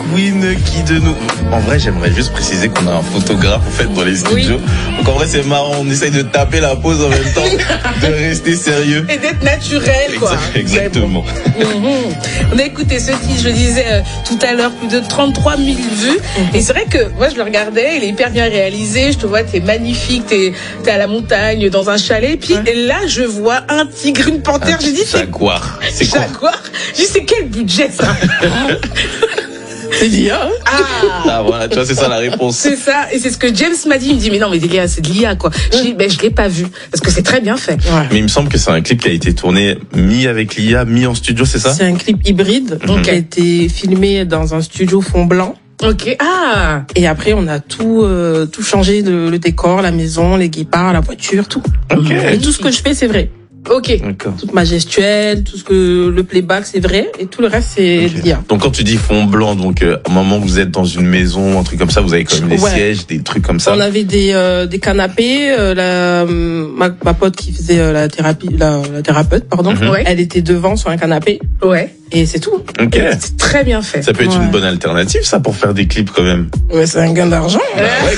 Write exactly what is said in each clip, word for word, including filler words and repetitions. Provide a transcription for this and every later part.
Queen, qui de nous... En vrai, j'aimerais juste préciser qu'on a un photographe, en fait, dans les studios. Oui. Donc, en vrai, c'est marrant. On essaye de taper la pause en même temps, de rester sérieux. Et d'être naturel, quoi. Exactement. Bon. Mm-hmm. On a écouté ce titre, je le disais euh, tout à l'heure, plus de trente-trois mille vues. Mm-hmm. Et c'est vrai que moi, je le regardais, il est hyper bien réalisé. Je te vois, t'es magnifique, t'es, t'es à la montagne, dans un chalet. Puis ouais. là, je vois un tigre, une panthère. J'ai dit, Jaguar. C'est quoi? Jaguar. J'ai dit, c'est quel budget, ça? C'est l'I A. Ah. ah voilà, tu vois, c'est ça la réponse. C'est ça, et c'est ce que James m'a dit. Il me dit, mais non, mais l'I A, c'est de l'I A, quoi. Je dis, ben, je l'ai pas vu, parce que c'est très bien fait. Ouais. Mais il me semble que c'est un clip qui a été tourné mi avec l'I A, mi en studio, c'est ça? C'est un clip hybride, mm-hmm. qui a été filmé dans un studio fond blanc. Ok. Ah. Et après, on a tout, euh, tout changé, le, le décor, la maison, les guépards, la voiture, tout. Ok. Et tout ce que je fais, c'est vrai. Ok. D'accord. Toute ma gestuelle, tout ce que le playback, c'est vrai, et tout le reste, c'est okay. l'I A. Donc quand tu dis fond blanc, donc euh, à un moment vous êtes dans une maison, un truc comme ça, vous avez quand même des ouais. sièges, des trucs comme ça. On avait des euh, des canapés. Euh, la ma, ma pote qui faisait euh, la thérapie, la, la thérapeute, pardon, mm-hmm. ouais. elle était devant sur un canapé. Ouais. Et c'est tout. Ok. C'est très bien fait. Ça peut être ouais. une bonne alternative, ça, pour faire des clips quand même. Ouais, c'est un gain d'argent. Bah, ouais,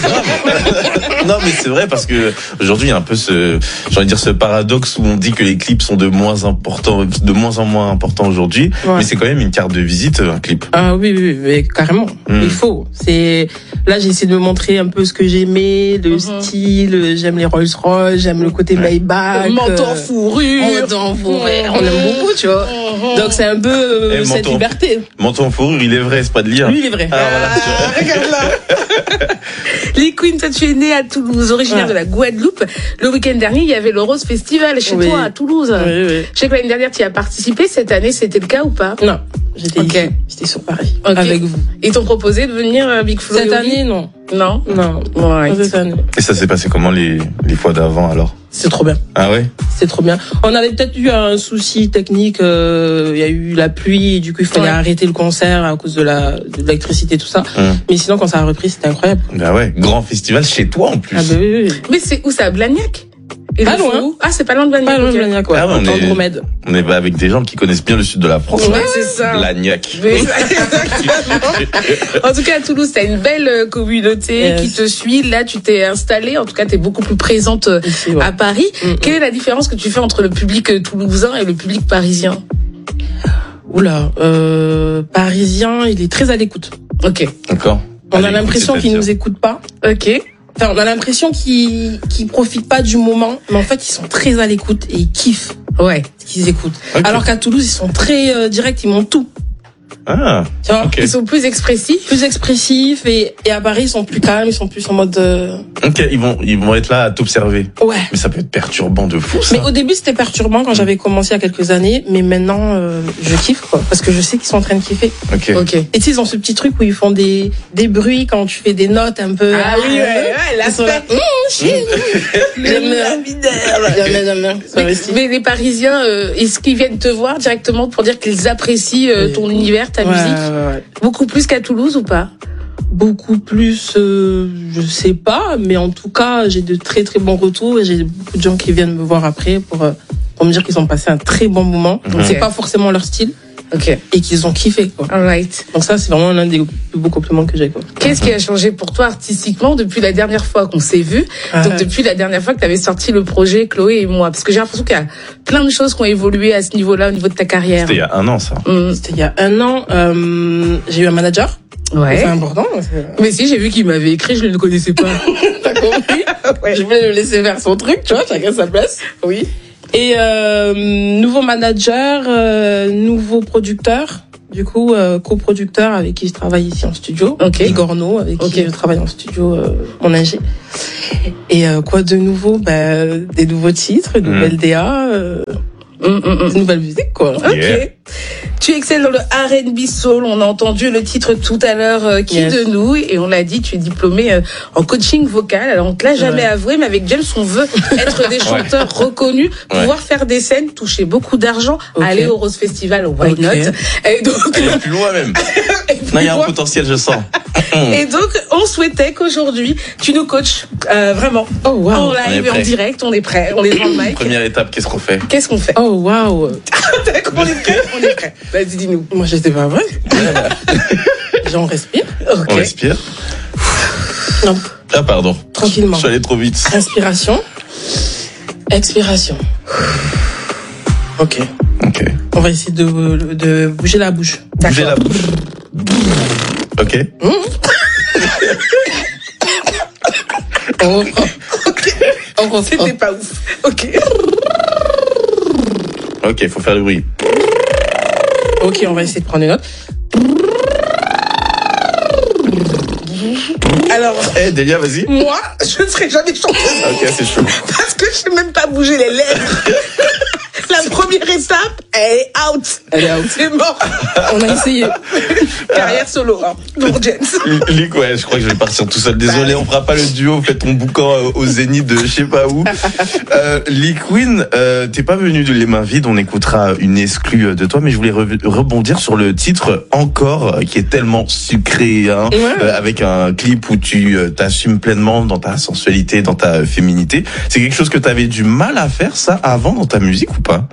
grave. Non, mais c'est vrai parce que aujourd'hui, il y a un peu ce, j'ai envie de dire ce paradoxe où on dit que les clips sont de moins importants, de moins en moins importants aujourd'hui, ouais. mais c'est quand même une carte de visite, un clip. Ah oui, oui, oui carrément. Mm. Il faut. C'est là, j'ai essayé de me montrer un peu ce que j'aimais, le mm-hmm. style. J'aime les Rolls Royce, j'aime le côté ouais. Maybach, le manteau en fourrure, manteau en fourrure. Mm-hmm. On aime beaucoup, tu vois. Mm-hmm. Donc c'est un peu euh, cette manteau, liberté. Manteau en fourrure, il est vrai, c'est pas de lire. Lui, il est vrai. Ah, voilà, ah, regarde là. Les Queens, toi, tu es né à Toulouse, originaire ouais. de la Guadeloupe. Le week-end dernier, il y avait le Rose Festival chez oui. toi à Toulouse. Oui, oui. Je sais que l'année dernière, tu y as participé. Cette année, c'était le cas ou pas? Non, j'étais okay. ici. J'étais sur Paris okay. avec vous. Ils t'ont proposé de venir à Big Flo? Cette année, non. Non, non. Ouais. Cette année. Et ça s'est passé comment les les fois d'avant alors? C'est trop bien. Ah ouais? C'est trop bien. On avait peut-être eu un souci technique. Il euh, y a eu la pluie, et du coup il fallait ouais. arrêter le concert à cause de la de l'électricité tout ça. Hum. Mais sinon quand ça a repris, c'était incroyable. Bah ouais, grand festival chez toi en plus. Ah bah oui, oui. Mais c'est où ça, à Blagnac? Pas loin. Ah, c'est pas loin de Blagnac. Pas loin de Blagnac, ouais. Ah, on, est, on on est avec des gens qui connaissent bien le sud de la France. Ouais, c'est ça. Blagnac. En tout cas, à Toulouse, t'as une belle communauté yes. qui te suit. Là, tu t'es installée. En tout cas, t'es beaucoup plus présente ici, ouais. à Paris. Mm-hmm. Quelle est la différence que tu fais entre le public toulousain et le public parisien? Oula, euh, parisien, il est très à l'écoute. Ok. D'accord. On a l'impression qu'il nous écoute pas. Ok. Enfin, on a l'impression qu'ils qu'ils profitent pas du moment, mais en fait, ils sont très à l'écoute et ils kiffent. Ouais. Ce qu'ils écoutent. Okay. Alors qu'à Toulouse, ils sont très euh, directs, ils montent tout. Ah. Tu vois, okay. Ils sont plus expressifs. Plus expressifs et, et à Paris, ils sont plus calmes, ils sont plus en mode. Euh... Ok, ils vont, ils vont être là à t'observer. Ouais. Mais ça peut être perturbant de fou, ça. Mais au début, c'était perturbant quand j'avais commencé il y a quelques années, mais maintenant, euh, je kiffe, quoi. Parce que je sais qu'ils sont en train de kiffer. Ok. Ok. Et tu sais, ils ont ce petit truc où ils font des, des bruits quand tu fais des notes un peu. Ah oui, ouais, ouais, la fête. J'aime bien. Mais les Parisiens, euh, est-ce qu'ils viennent te voir directement pour dire qu'ils apprécient euh, ton univers, ta ouais, musique? Ouais, ouais. Beaucoup plus qu'à Toulouse ou pas? Beaucoup plus, euh, je sais pas, mais en tout cas, j'ai de très très bons retours et j'ai beaucoup de gens qui viennent me voir après pour, euh, pour me dire qu'ils ont passé un très bon moment. Okay. C'est pas forcément leur style. Ok. Et qu'ils ont kiffé, quoi. Alright. Donc ça, c'est vraiment l'un des plus beaux compliments que j'ai, quoi. Qu'est-ce qui a changé pour toi artistiquement depuis la dernière fois qu'on s'est vu? Ah, donc depuis la dernière fois que tu avais sorti le projet Chloé et moi, parce que j'ai l'impression qu'il y a plein de choses qui ont évolué à ce niveau-là, au niveau de ta carrière. C'était il y a un an, ça. Mmh. C'était il y a un an. Euh, j'ai eu un manager. Ouais. C'est important. C'est... Mais si, j'ai vu qu'il m'avait écrit, je ne le connaissais pas. T'as compris? Ouais. Je voulais le laisser faire son truc, tu vois, chacun sa place. Oui. Et euh, nouveau manager, euh, nouveau producteur. Du coup, euh, coproducteur avec qui je travaille ici en studio. Ok. Igor No, avec okay. qui je travaille en studio, euh, mon ingé. Et euh, quoi de nouveau? Ben, des nouveaux titres, une nouvelle mmh. D A, euh, mmh, mmh. une nouvelle musique, quoi. Ok. Yeah. Tu excelles dans le R and B soul. On a entendu le titre tout à l'heure, euh, Qui yes. de nous, et on l'a dit, tu es diplômé euh, en coaching vocal. Alors on te l'a jamais ouais. avoué, mais avec James, on veut être des chanteurs ouais. reconnus, pouvoir ouais. faire des scènes, toucher beaucoup d'argent, okay. aller au Rose Festival, au Why okay. Not. Et donc aller plus loin même. Non, il y a un potentiel, je sens. Et donc on souhaitait qu'aujourd'hui tu nous coaches euh, vraiment. Oh wow. En live et en direct, on est prêt, on est devant le mic. Première étape, qu'est-ce qu'on fait? Qu'est-ce qu'on fait? Oh wow. On est prêt, on est prêt. Vas-y, dis-nous. Moi, j'étais pas vrai. Déjà, on respire. Okay. On respire. Non. Ah, pardon. Tranquillement. Je suis allé trop vite. Inspiration. Expiration. Ok. Ok. On va essayer de, de bouger la bouche. Bouger la bouche. Ok. Mmh. On reprend. Ok. On reprend. C'était pas ouf. Ok. Ok, il faut faire le bruit. Ok, on va essayer de prendre une note. Alors, hey, Delia, vas-y. Moi, je ne serai jamais chanteuse. Ok, c'est chaud. Parce que je sais même pas bouger les lèvres. La première étape, elle est out. Elle est out. C'est mort. On a essayé. Carrière solo, hein, pour James. Lick, ouais, je crois que je vais partir tout seul. Désolé, on fera pas le duo. Fais ton boucan au Zénith de je sais pas où. Euh, Liquine, euh, t'es pas venu de les mains vides. On écoutera une exclue de toi, mais je voulais re- rebondir sur le titre Encore, qui est tellement sucré, hein, ouais. euh, avec un clip où tu euh, t'assumes pleinement dans ta sensualité, dans ta féminité. C'est quelque chose que t'avais du mal à faire, ça, avant dans ta musique ou pas?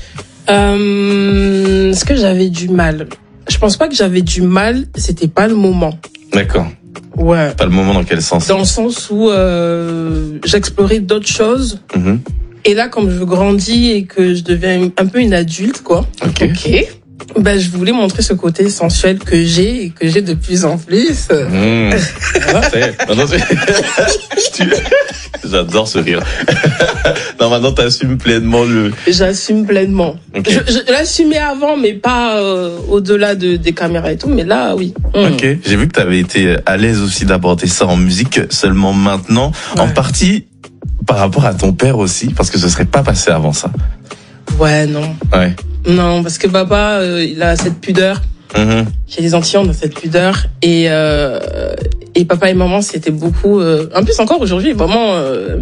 Euh, est-ce que j'avais du mal? Je pense pas que j'avais du mal, c'était pas le moment. D'accord. Ouais. Pas le moment dans quel sens? Dans le sens où euh, j'explorais d'autres choses. Mm-hmm. Et là, comme je grandis et que je deviens un peu une adulte, quoi. Ok. Ok. Ben, je voulais montrer ce côté sensuel que j'ai et que j'ai de plus en plus. Mmh. Non, non, tu... J'adore ce rire. Non, maintenant t'assumes pleinement le. J'assume pleinement. Okay. Je, je l'assumais avant, mais pas euh, au-delà de, des caméras et tout. Mais là, oui. Mmh. Ok. J'ai vu que t'avais été à l'aise aussi d'aborder ça en musique. Seulement maintenant, ouais. En partie par rapport à ton père aussi, parce que ce serait pas passé avant ça. Ouais, non. Ouais. Non, parce que papa, euh, il a cette pudeur. Mmh. Chez les Antillans, on a cette pudeur. Et, euh, et papa et maman, c'était beaucoup... Euh, en plus, encore aujourd'hui, vraiment... Euh,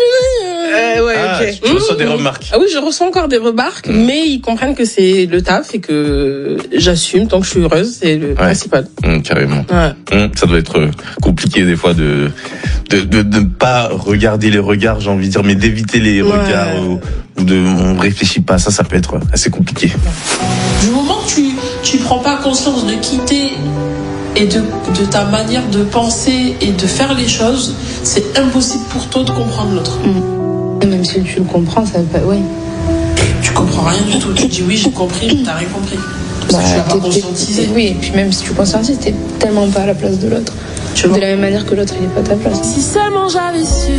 euh, ouais, ah, ok. Tu reçois mmh. des remarques. Ah oui, je reçois encore des remarques, mmh. mais ils comprennent que c'est le taf et que j'assume tant que je suis heureuse, c'est le ouais. principal. Mmh, carrément. Ouais. Mmh, ça doit être compliqué des fois de de de ne pas regarder les regards, j'ai envie de dire, mais d'éviter les ouais. regards ou, ou de on réfléchit pas. Ça, ça peut être assez compliqué. Du moment que tu tu prends pas conscience de qui t'es et de, de ta manière de penser et de faire les choses, c'est impossible pour toi de comprendre l'autre. Mmh. Même si tu le comprends, ça va pas... Ouais. Tu comprends rien du tout. Tu dis oui, j'ai compris, mais t'as rien compris. Parce bah, que tu l'as pas conscientisé. Oui, et puis même si tu conscientises, t'es tellement pas à la place de l'autre. Tu de la même manière que l'autre, il est pas à ta place. Si seulement j'avais su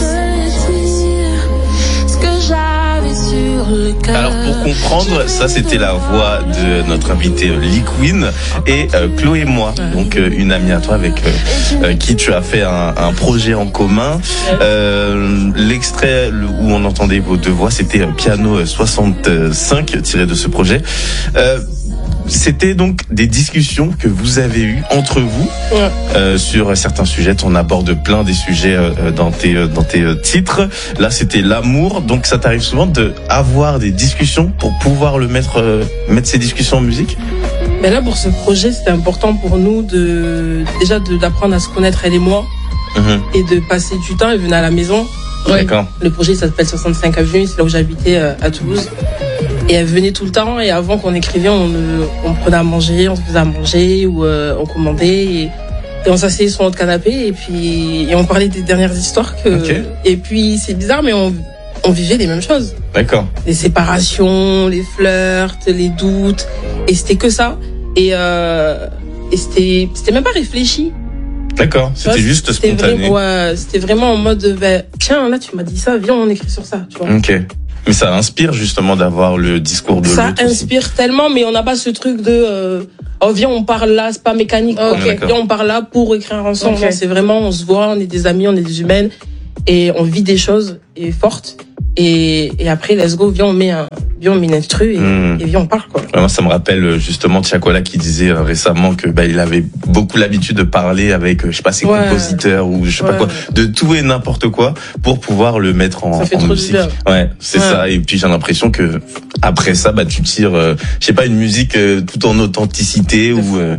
te dire ce que j'avais sur le cœur. Alors pour comprendre, ça c'était la voix de notre invité Liquine et euh, Chloé et moi, donc euh, une amie à toi avec euh, euh, qui tu as fait un, un projet en commun. Euh, l'extrait où on entendait vos deux voix, c'était Piano soixante-cinq tiré de ce projet. Euh, C'était donc des discussions que vous avez eues entre vous ouais. euh, sur certains sujets. On aborde plein des sujets euh, dans tes euh, dans tes euh, titres. Là, c'était l'amour. Donc, ça t'arrive souvent de avoir des discussions pour pouvoir le mettre euh, mettre ces discussions en musique. Mais là, pour ce projet, c'était important pour nous de déjà de d'apprendre à se connaître elle et moi mmh. et de passer du temps. Elle venait à la maison. Ouais. D'accord. Le projet s'appelle soixante-cinq avenue. C'est là où j'habitais euh, à Toulouse. Et elle venait tout le temps, et avant qu'on écrivait, on, on prenait à manger, on se faisait à manger, ou euh, on commandait, et, et on s'asseyait sur notre canapé, et puis et on parlait des dernières histoires. Que, okay. Et puis c'est bizarre, mais on, on vivait les mêmes choses. D'accord. Les séparations, les flirts, les doutes, et c'était que ça. Et, euh, et c'était, c'était même pas réfléchi. D'accord, c'était ouais, juste c'était spontané. Vrai, ouais, c'était vraiment en mode, bah, tiens, là tu m'as dit ça, viens on écrit sur ça, tu vois. Ok. Mais ça inspire justement d'avoir le discours de ça l'autre. Ça inspire aussi. Tellement, mais on n'a pas ce truc de euh, oh viens on parle là, c'est pas mécanique. Quoi. Okay. Viens on parle là pour écrire ensemble. Okay. Non, c'est vraiment on se voit, on est des amis, on est des humaines et on vit des choses et fortes. Et, et après let's go, viens on met un, viens on met une instru et, mmh. et viens on parle quoi. Ouais, moi ça me rappelle justement Tiakola qui disait euh, récemment que bah il avait beaucoup l'habitude de parler avec je sais pas ses ouais. compositeurs ou je sais ouais. pas quoi, de tout et n'importe quoi pour pouvoir le mettre en, ça fait en trop musique. Du bien. Ouais, c'est ouais. ça. Et puis j'ai l'impression que après ça bah tu tires euh, je sais pas une musique euh, tout en authenticité ou euh,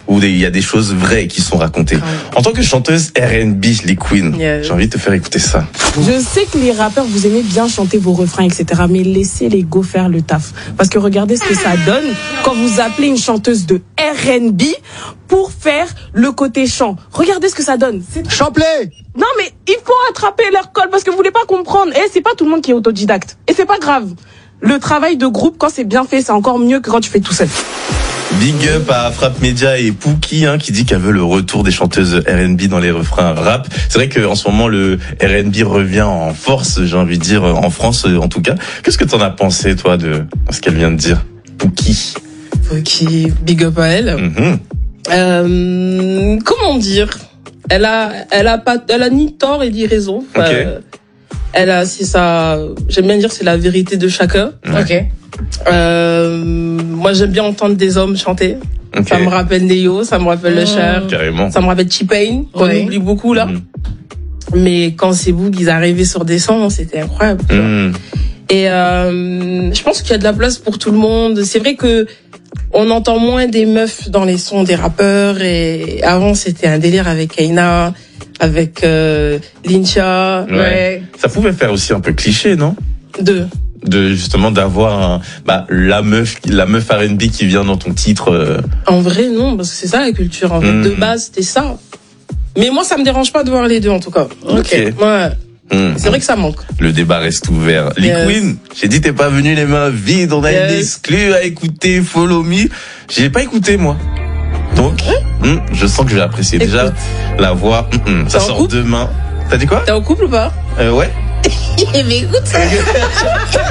où il y a des choses vraies qui sont racontées. En tant que chanteuse R and B, les Queens, yeah. j'ai envie de te faire écouter ça. Je sais que les rappeurs, vous aimez bien chanter vos refrains, et cetera. Mais laissez les go faire le taf. Parce que regardez ce que ça donne quand vous appelez une chanteuse de R and B pour faire le côté chant. Regardez ce que ça donne. Champlay! Non, mais il faut attraper leur colle parce que vous voulez pas comprendre. Et c'est pas tout le monde qui est autodidacte. Et c'est pas grave. Le travail de groupe, quand c'est bien fait, c'est encore mieux que quand tu fais tout seul. Big up à Frappe Média et Pookie, hein, qui dit qu'elle veut le retour des chanteuses R and B dans les refrains rap. C'est vrai qu'en ce moment, le R and B revient en force, j'ai envie de dire, en France en tout cas. Qu'est-ce que t'en as pensé, toi, de ce qu'elle vient de dire? Pookie. Pookie, big up à elle. Mm-hmm. Euh, comment dire? Elle a, elle a pas, elle a ni tort et ni raison. Enfin, okay. Elle a, c'est ça, j'aime bien dire, c'est la vérité de chacun. Ok. Euh, moi, j'aime bien entendre des hommes chanter. Okay. Ça me rappelle Neo, ça me rappelle mmh. Le Cher. Carrément. Ça me rappelle T-Pain, qu'on ouais. oublie beaucoup, là. Mmh. Mais quand c'est vous qu'ils arrivaient sur des sons, c'était incroyable. Mmh. Et, euh, je pense qu'il y a de la place pour tout le monde. C'est vrai que, on entend moins des meufs dans les sons des rappeurs et avant, c'était un délire avec Aina, avec, euh, Lincha. Ouais. ouais. Ça pouvait faire aussi un peu cliché, non? De. De justement d'avoir un, bah, la meuf la meuf R and B qui vient dans ton titre. Euh... En vrai non, parce que c'est ça la culture. En fait, mmh. de base c'était ça. Mais moi ça me dérange pas de voir les deux en tout cas. Ok. Ouais. Mmh. C'est vrai que ça manque. Le débat reste ouvert. Les yes. Queens, j'ai dit t'es pas venu les mains vides. On a yes. une exclue à écouter. Follow Me. J'ai pas écouté moi. Donc mmh, je sens que je vais apprécier. Écoute. Déjà la voix. Mmh, ça sort demain. T'as dit quoi? T'es en couple ou pas? Euh, ouais. Mais écoute.